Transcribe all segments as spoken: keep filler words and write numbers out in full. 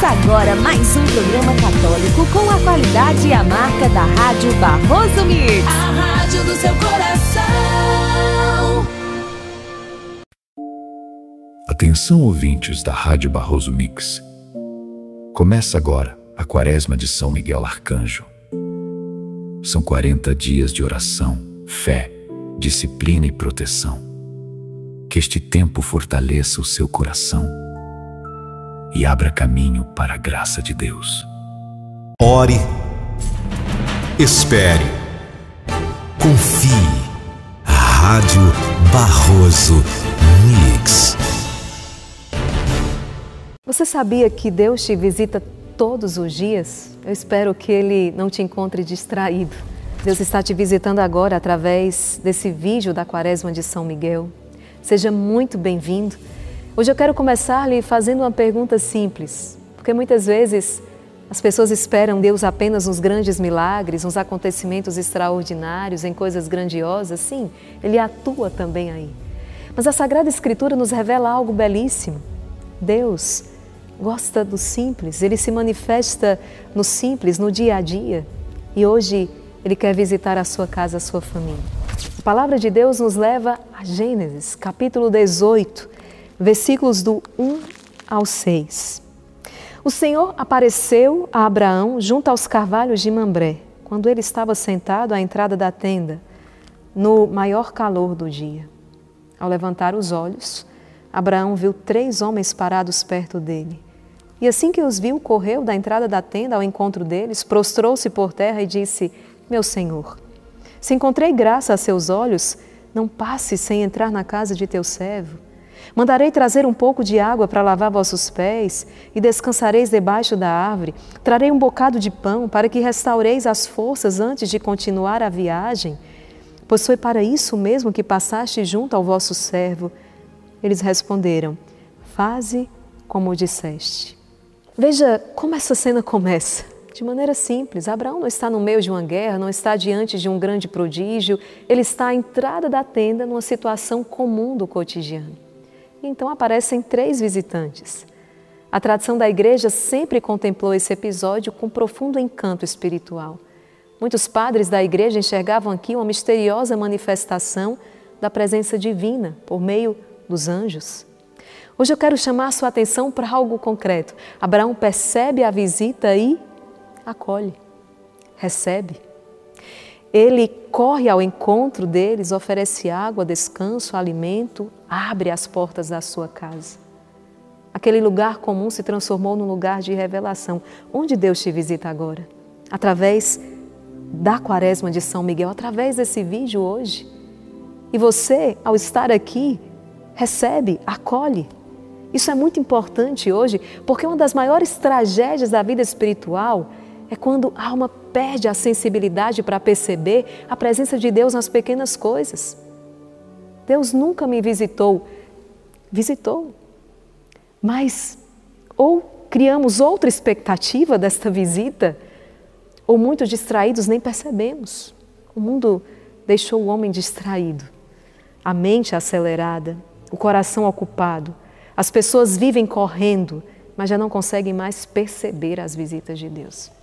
Começa agora mais um programa católico com a qualidade e a marca da Rádio Barroso Mix. A rádio do seu coração. Atenção, ouvintes da Rádio Barroso Mix. Começa agora a Quaresma de São Miguel Arcanjo. São quarenta dias de oração, fé, disciplina e proteção. Que este tempo fortaleça o seu coração e abra caminho para a graça de Deus. Ore, espere, confie. Rádio Barroso Mix. Você sabia que Deus te visita todos os dias? Eu espero que Ele não te encontre distraído. Deus está te visitando agora através desse vídeo da Quaresma de São Miguel. Seja muito bem-vindo. Hoje eu quero começar lhe fazendo uma pergunta simples, porque muitas vezes as pessoas esperam Deus apenas nos grandes milagres, nos acontecimentos extraordinários, em coisas grandiosas. Sim, Ele atua também aí. Mas a Sagrada Escritura nos revela algo belíssimo. Deus gosta do simples, Ele se manifesta no simples, no dia a dia. E hoje Ele quer visitar a sua casa, a sua família. A palavra de Deus nos leva a Gênesis, capítulo dezoito, versículos do um ao seis. O Senhor apareceu a Abraão junto aos carvalhos de Mambré, quando ele estava sentado à entrada da tenda, no maior calor do dia. Ao levantar os olhos, Abraão viu três homens parados perto dele. E assim que os viu, correu da entrada da tenda ao encontro deles, prostrou-se por terra e disse: Meu Senhor, se encontrei graça a seus olhos, não passe sem entrar na casa de teu servo. Mandarei trazer um pouco de água para lavar vossos pés e descansareis debaixo da árvore. Trarei um bocado de pão para que restaureis as forças antes de continuar a viagem, pois foi para isso mesmo que passaste junto ao vosso servo. Eles responderam: Faze como disseste. Veja como essa cena começa. De maneira simples, Abraão não está no meio de uma guerra, não está diante de um grande prodígio, ele está à entrada da tenda numa situação comum do cotidiano. E então aparecem três visitantes. A tradição da igreja sempre contemplou esse episódio com profundo encanto espiritual. Muitos padres da igreja enxergavam aqui uma misteriosa manifestação da presença divina por meio dos anjos. Hoje eu quero chamar a sua atenção para algo concreto. Abraão percebe a visita e acolhe, recebe. Ele corre ao encontro deles, oferece água, descanso, alimento, abre as portas da sua casa. Aquele lugar comum se transformou num lugar de revelação. Onde Deus te visita agora? Através da Quaresma de São Miguel, através desse vídeo hoje. E você, ao estar aqui, recebe, acolhe. Isso é muito importante hoje, porque uma das maiores tragédias da vida espiritual é quando a alma perde a sensibilidade para perceber a presença de Deus nas pequenas coisas. Deus nunca me visitou. Visitou. Mas ou criamos outra expectativa desta visita, ou muito distraídos nem percebemos. O mundo deixou o homem distraído, a mente acelerada, o coração ocupado. As pessoas vivem correndo, mas já não conseguem mais perceber as visitas de Deus.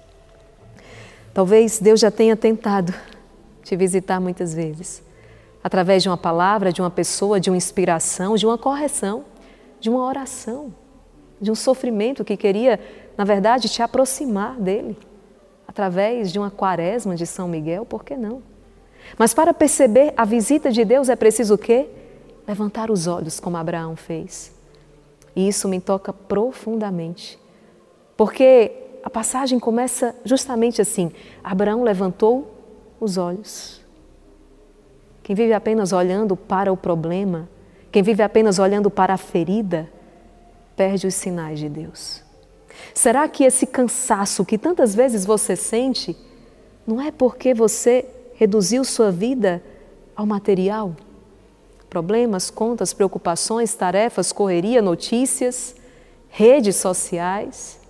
Talvez Deus já tenha tentado te visitar muitas vezes, através de uma palavra, de uma pessoa, de uma inspiração, de uma correção, de uma oração, de um sofrimento que queria, na verdade, te aproximar dele, através de uma quaresma de São Miguel, por que não? Mas para perceber a visita de Deus é preciso o quê? Levantar os olhos, como Abraão fez. E isso me toca profundamente, porque a passagem começa justamente assim: Abraão levantou os olhos. Quem vive apenas olhando para o problema, quem vive apenas olhando para a ferida, perde os sinais de Deus. Será que esse cansaço que tantas vezes você sente, não é porque você reduziu sua vida ao material? Problemas, contas, preocupações, tarefas, correria, notícias, redes sociais,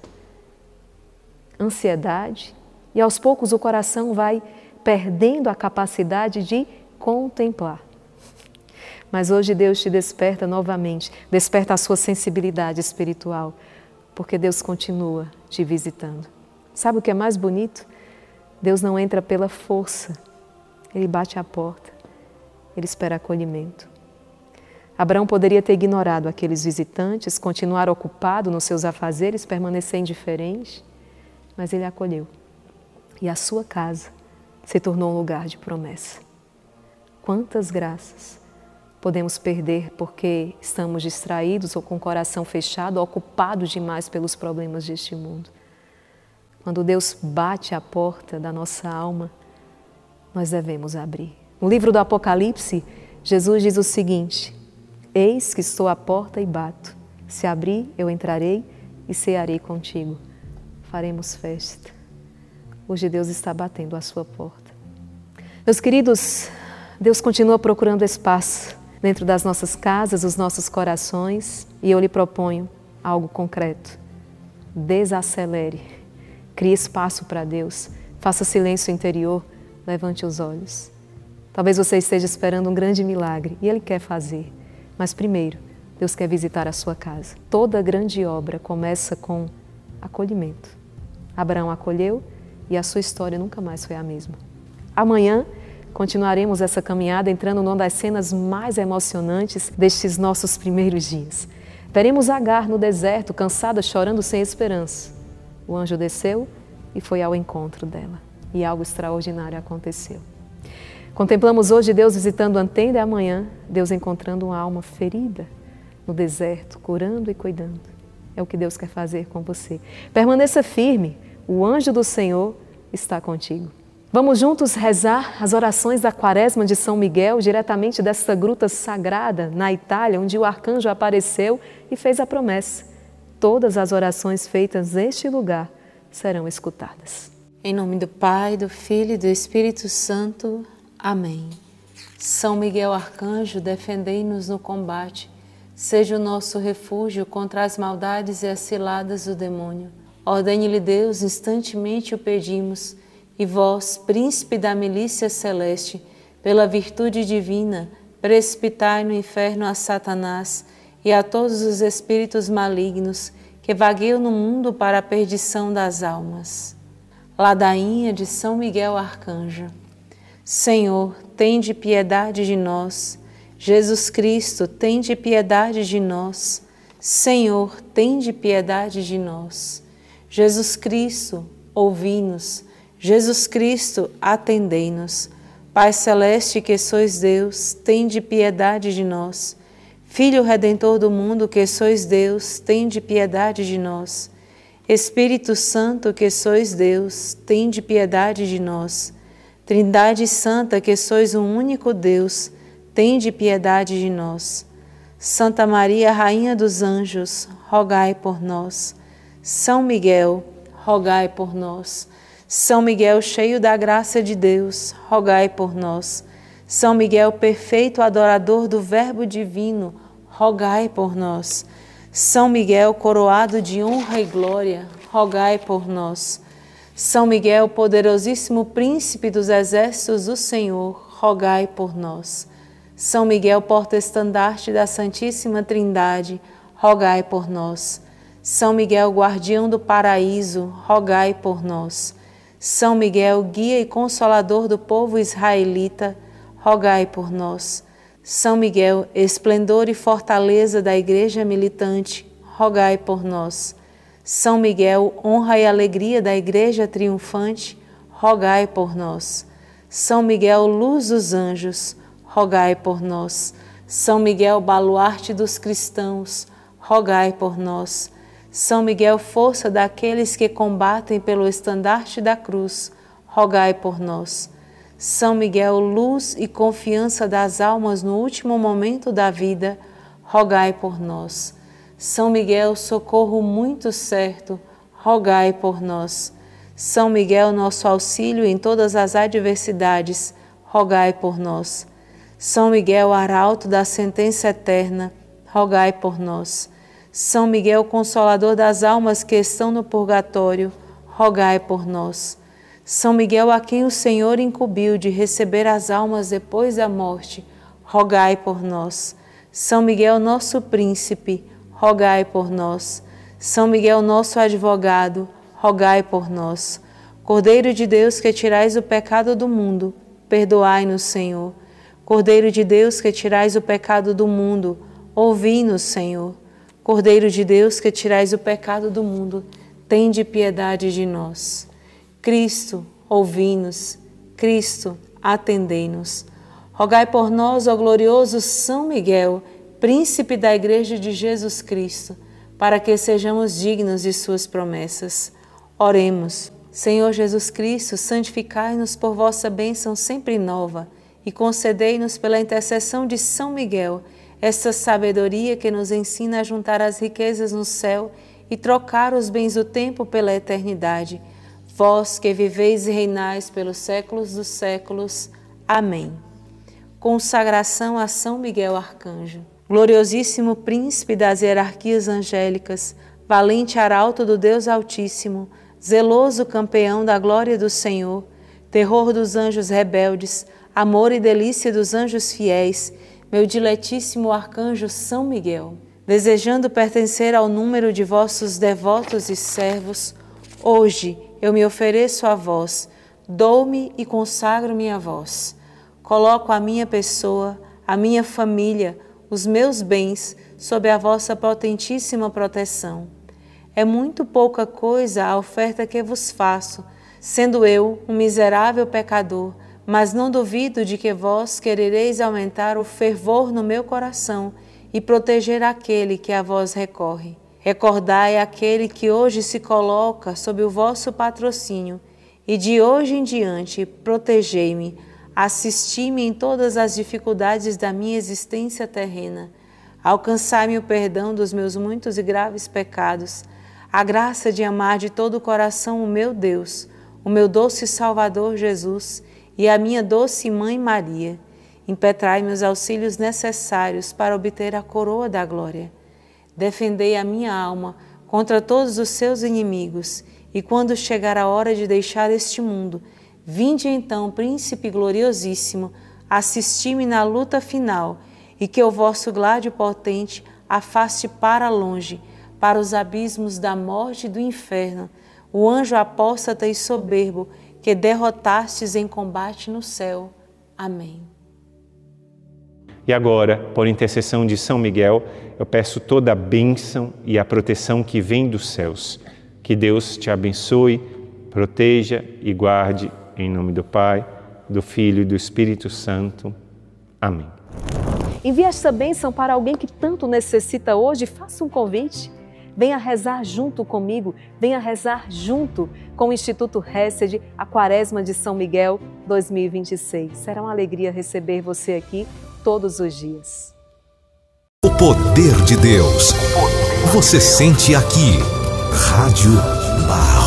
ansiedade, e aos poucos o coração vai perdendo a capacidade de contemplar. Mas hoje Deus te desperta novamente, desperta a sua sensibilidade espiritual, porque Deus continua te visitando. Sabe o que é mais bonito? Deus não entra pela força, Ele bate a porta, Ele espera acolhimento. Abraão poderia ter ignorado aqueles visitantes, continuar ocupado nos seus afazeres, permanecer indiferente, mas ele acolheu. E a sua casa se tornou um lugar de promessa. Quantas graças podemos perder porque estamos distraídos ou com o coração fechado, ocupados demais pelos problemas deste mundo. Quando Deus bate a porta da nossa alma, nós devemos abrir. No livro do Apocalipse, Jesus diz o seguinte: eis que estou à porta e bato. Se abrir, eu entrarei e cearei contigo. Faremos festa. Hoje Deus está batendo à sua porta. Meus queridos, Deus continua procurando espaço dentro das nossas casas, os nossos corações, e eu lhe proponho algo concreto. Desacelere, crie espaço para Deus, faça silêncio interior, levante os olhos. Talvez você esteja esperando um grande milagre e Ele quer fazer, mas primeiro, Deus quer visitar a sua casa. Toda grande obra começa com acolhimento. Abraão acolheu e a sua história nunca mais foi a mesma. Amanhã, continuaremos essa caminhada entrando numa das cenas mais emocionantes destes nossos primeiros dias. Veremos Agar no deserto, cansada, chorando sem esperança. O anjo desceu e foi ao encontro dela. E algo extraordinário aconteceu. Contemplamos hoje Deus visitando a tenda e amanhã Deus encontrando uma alma ferida no deserto, curando e cuidando. É o que Deus quer fazer com você. Permaneça firme, o anjo do Senhor está contigo. Vamos juntos rezar as orações da Quaresma de São Miguel, diretamente desta gruta sagrada na Itália, onde o arcanjo apareceu e fez a promessa. Todas as orações feitas neste lugar serão escutadas. Em nome do Pai, do Filho e do Espírito Santo. Amém. São Miguel Arcanjo, defendei-nos no combate. Seja o nosso refúgio contra as maldades e as ciladas do demônio. Ordene-lhe Deus, instantemente o pedimos. E vós, príncipe da milícia celeste, pela virtude divina, precipitai no inferno a Satanás e a todos os espíritos malignos que vagueiam no mundo para a perdição das almas. Ladainha de São Miguel Arcanjo. Senhor, tende piedade de nós. Jesus Cristo, tende piedade de nós. Senhor, tende piedade de nós. Jesus Cristo, ouvi-nos. Jesus Cristo, atendei-nos. Pai Celeste, que sois Deus, tende piedade de nós. Filho Redentor do mundo, que sois Deus, tende piedade de nós. Espírito Santo, que sois Deus, tende piedade de nós. Trindade Santa, que sois um único Deus, tende piedade de nós. Santa Maria, Rainha dos Anjos, rogai por nós. São Miguel, rogai por nós. São Miguel, cheio da graça de Deus, rogai por nós. São Miguel, perfeito adorador do Verbo divino, rogai por nós. São Miguel, coroado de honra e glória, rogai por nós. São Miguel, poderosíssimo príncipe dos exércitos do Senhor, rogai por nós. São Miguel, porta-estandarte da Santíssima Trindade, rogai por nós. São Miguel, guardião do paraíso, rogai por nós. São Miguel, guia e consolador do povo israelita, rogai por nós. São Miguel, esplendor e fortaleza da Igreja militante, rogai por nós. São Miguel, honra e alegria da Igreja triunfante, rogai por nós. São Miguel, luz dos anjos, rogai por nós. São Miguel, baluarte dos cristãos, rogai por nós. São Miguel, força daqueles que combatem pelo estandarte da cruz, rogai por nós. São Miguel, luz e confiança das almas no último momento da vida, rogai por nós. São Miguel, socorro muito certo, rogai por nós. São Miguel, nosso auxílio em todas as adversidades, rogai por nós. São Miguel, arauto da sentença eterna, rogai por nós. São Miguel, consolador das almas que estão no purgatório, rogai por nós. São Miguel, a quem o Senhor incumbiu de receber as almas depois da morte, rogai por nós. São Miguel, nosso príncipe, rogai por nós. São Miguel, nosso advogado, rogai por nós. Cordeiro de Deus, que tirais o pecado do mundo, perdoai-nos, Senhor. Cordeiro de Deus, que tirais o pecado do mundo, ouvi-nos, Senhor. Cordeiro de Deus, que tirais o pecado do mundo, tende piedade de nós. Cristo, ouvi-nos. Cristo, atendei-nos. Rogai por nós, ó glorioso São Miguel, príncipe da Igreja de Jesus Cristo, para que sejamos dignos de suas promessas. Oremos. Senhor Jesus Cristo, santificai-nos por vossa bênção sempre nova e concedei-nos pela intercessão de São Miguel esta sabedoria que nos ensina a juntar as riquezas no céu e trocar os bens do tempo pela eternidade. Vós que viveis e reinais pelos séculos dos séculos. Amém. Consagração a São Miguel Arcanjo. Gloriosíssimo príncipe das hierarquias angélicas, valente arauto do Deus Altíssimo, zeloso campeão da glória do Senhor, terror dos anjos rebeldes, amor e delícia dos anjos fiéis, meu diletíssimo arcanjo São Miguel, desejando pertencer ao número de vossos devotos e servos, hoje eu me ofereço a vós, dou-me e consagro-me a vós. Coloco a minha pessoa, a minha família, os meus bens sob a vossa potentíssima proteção. É muito pouca coisa a oferta que vos faço, sendo eu um miserável pecador, mas não duvido de que vós querereis aumentar o fervor no meu coração e proteger aquele que a vós recorre. Recordai aquele que hoje se coloca sob o vosso patrocínio e de hoje em diante protegei-me, assisti-me em todas as dificuldades da minha existência terrena, alcançai-me o perdão dos meus muitos e graves pecados, a graça de amar de todo o coração o meu Deus, o meu doce Salvador Jesus e a minha doce Mãe Maria. Impetrai-me os auxílios necessários para obter a coroa da glória. Defendei a minha alma contra todos os seus inimigos, e quando chegar a hora de deixar este mundo, vinde então, Príncipe gloriosíssimo, assisti-me na luta final, e que o vosso gládio potente afaste para longe, para os abismos da morte e do inferno, o anjo apóstata e soberbo que derrotastes em combate no céu. Amém. E agora, por intercessão de São Miguel, eu peço toda a bênção e a proteção que vem dos céus. Que Deus te abençoe, proteja e guarde, em nome do Pai, do Filho e do Espírito Santo. Amém. Envie esta bênção para alguém que tanto necessita hoje. Faça um convite. Venha rezar junto comigo, venha rezar junto com o Instituto Hesed, a Quaresma de São Miguel dois mil e vinte e seis. Será uma alegria receber você aqui todos os dias. O poder de Deus, você sente aqui. Rádio Barroso.